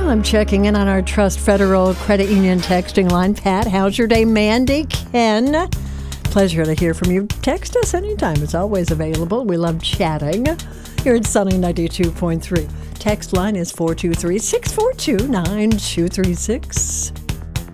I'm checking in on our Trust Federal Credit Union texting line. Pat, how's your day? Mandy, Ken, pleasure to hear from you. Text us anytime. It's always available. We love chatting here at Sunny 92.3. Text line is 423-642-9236.